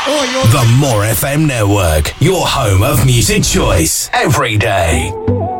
The More FM Network, your home of music choice every day.